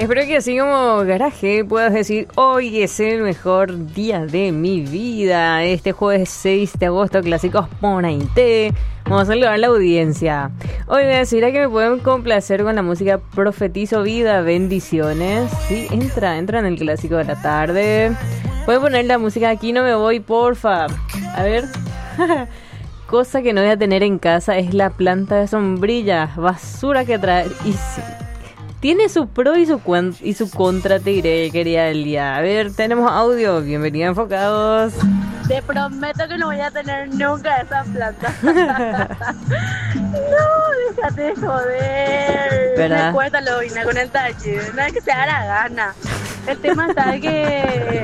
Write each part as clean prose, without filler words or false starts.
Espero que así como Garaje puedas decir: hoy es el mejor día de mi vida. Este jueves 6 de agosto, clásicos Ponaité. Vamos a saludar a la audiencia. Hoy me decirá que me pueden complacer con la música Profetizo Vida, bendiciones. Sí, entra en el clásico de la tarde. Pueden poner la música Aquí no me voy, porfa. A ver. Cosa que no voy a tener en casa es la planta de sombrilla. Basura que trae. Y sí, tiene su pro y su contra, te diré, querida Elia. A ver, tenemos audio. Bienvenida a Enfocados. Te prometo que no voy a tener nunca esa planta. No, déjate de joder. ¿Verdad? Me cuesta lo vine con el taller. No es que se haga la gana. El tema está que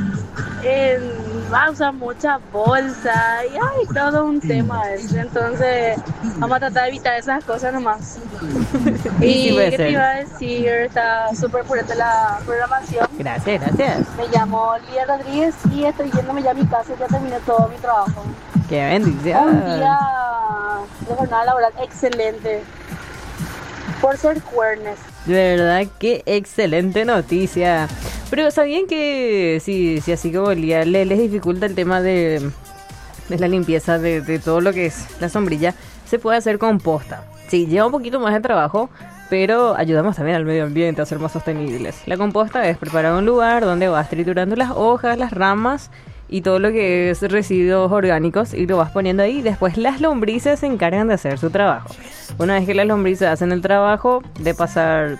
va a usar mucha bolsa y hay todo un tema ese. Entonces vamos a tratar de evitar esas cosas nomás. Y sí, qué te iba a decir, está súper fuerte la programación. Gracias. Me llamo Lía Rodríguez y estoy yéndome ya a mi casa y ya terminé todo mi trabajo. Qué bendición. Un día de jornada laboral excelente. Por ser cuernes. De verdad, qué excelente noticia. Pero ¿sabían que si así como Lía les dificulta el tema de la limpieza de todo lo que es la sombrilla, se puede hacer composta? Sí, lleva un poquito más de trabajo, pero ayudamos también al medio ambiente a ser más sostenibles. La composta es preparar un lugar donde vas triturando las hojas, las ramas y todo lo que es residuos orgánicos y lo vas poniendo ahí. Después las lombrices se encargan de hacer su trabajo. Una vez que las lombrices hacen el trabajo de pasar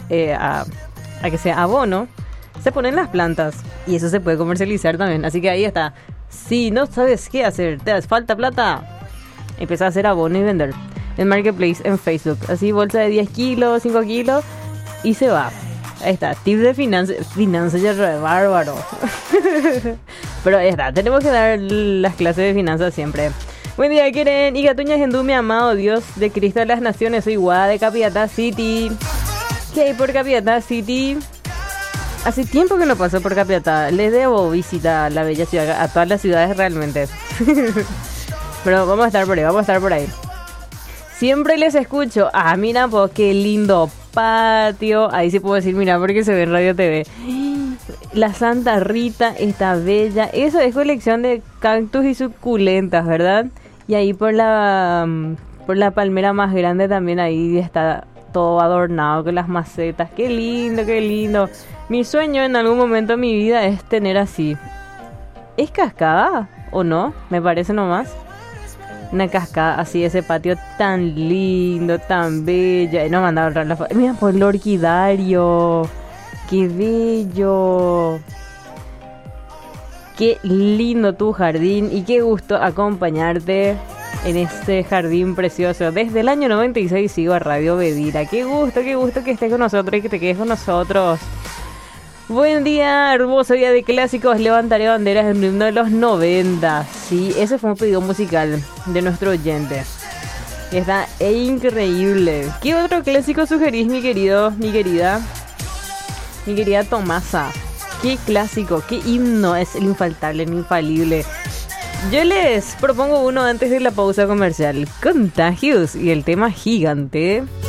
a que sea abono, se ponen las plantas y eso se puede comercializar también. Así que ahí está. Si no sabes qué hacer, te hace falta plata, empieza a hacer abono y vender en Marketplace, en Facebook. Así bolsa de 10 kilos, 5 kilos y se va. Ahí está, tip de finanzas ya re bárbaro. Pero ahí está, tenemos que dar las clases de finanzas siempre. Buen día, quieren. Y Gatuña Gendú, mi amado Dios de Cristo de las Naciones. Soy Guada de Capiatá City. ¿Qué hay por Capiatá City? Hace tiempo que no paso por Capiatá. Les debo visita a la bella ciudad, a todas las ciudades realmente. Pero vamos a estar por ahí. Siempre les escucho. Ah, mira, pues qué lindo patio. Ahí sí puedo decir, mira, porque se ve en Radio TV. La Santa Rita está bella. Eso es colección de cactus y suculentas, ¿verdad? Y ahí por la palmera más grande también ahí está todo adornado con las macetas. Qué lindo, qué lindo. Mi sueño en algún momento de mi vida es tener así. ¿Es cascada o no? Me parece nomás. Una cascada así, ese patio tan lindo, tan bella. No me han dado la foto. Mira por el orquidario. ¡Qué bello! ¡Qué lindo tu jardín! Y qué gusto acompañarte en este jardín precioso. Desde el año 96 sigo a Radio Bedira. ¡Qué gusto que estés con nosotros y que te quedes con nosotros! Buen día, hermoso día de clásicos. Levantaré banderas en uno de los 90. Sí, ese fue un pedido musical de nuestro oyente. Está increíble. ¿Qué otro clásico sugerís, mi querida Tomasa? ¿Qué clásico, qué himno es el infaltable, el infalible? Yo les propongo uno antes de la pausa comercial. Contagios y el tema Gigante.